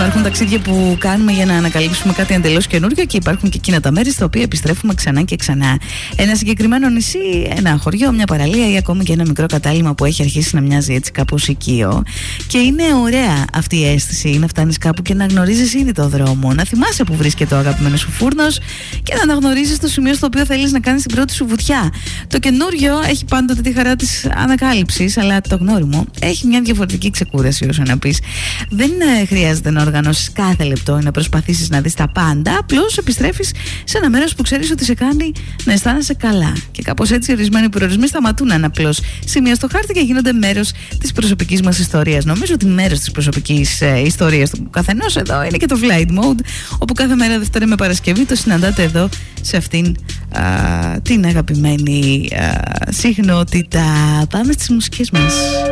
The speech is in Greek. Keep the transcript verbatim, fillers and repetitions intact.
Υπάρχουν ταξίδια που κάνουμε για να ανακαλύψουμε κάτι εντελώς καινούριο και υπάρχουν και εκείνα τα μέρη στα οποία επιστρέφουμε ξανά και ξανά. Ένα συγκεκριμένο νησί, ένα χωριό, μια παραλία ή ακόμη και ένα μικρό κατάλημα που έχει αρχίσει να μοιάζει έτσι κάπως οικείο. Και είναι ωραία αυτή η αίσθηση να φτάνεις κάπου και να γνωρίζεις ήδη το δρόμο, να θυμάσαι που βρίσκεται ο αγαπημένος σου φούρνος και να αναγνωρίζεις το σημείο στο οποίο θέλεις να κάνεις την πρώτη σου βουτιά. Το καινούριο έχει πάντοτε τη χαρά της ανακάλυψης, αλλά το γνώριμο έχει μια διαφορετική ξεκούραση, όσο να πεις. Δεν ε, χρειάζεται να οργανώσεις κάθε λεπτό ή να προσπαθήσεις να δεις τα πάντα. Απλώς επιστρέφεις σε ένα μέρος που ξέρεις ότι σε κάνει να αισθάνεσαι καλά. Και κάπως έτσι ορισμένοι προορισμοί σταματούν να είναι απλώς σημεία στο χάρτη και γίνονται μέρος της προσωπικής μας ιστορίας. Νομίζω ότι μέρος της προσωπικής ε, ιστορίας του καθενός εδώ είναι και το Flight Mode, όπου κάθε μέρα Δευτέρα με Παρασκευή το συναντάτε εδώ σε αυτήν α, την αγαπημένη α, συχνότητα. Πάμε στις μουσικές μας.